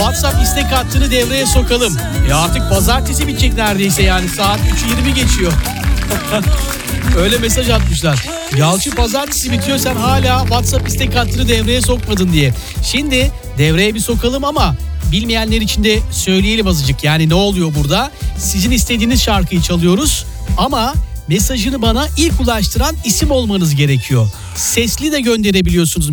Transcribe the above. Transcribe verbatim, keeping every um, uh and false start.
WhatsApp istek hattını devreye sokalım. E artık pazartesi bitecek neredeyse, yani saat üç yirmi geçiyor. Öyle mesaj atmışlar. Yalçın pazartesi bitiyor, sen hala WhatsApp istek hattını devreye sokmadın diye. Şimdi devreye bir sokalım ama bilmeyenler için de söyleyelim azıcık. Yani ne oluyor burada? Sizin istediğiniz şarkıyı çalıyoruz ama mesajını bana ilk ulaştıran isim olmanız gerekiyor. Sesli de gönderebiliyorsunuz.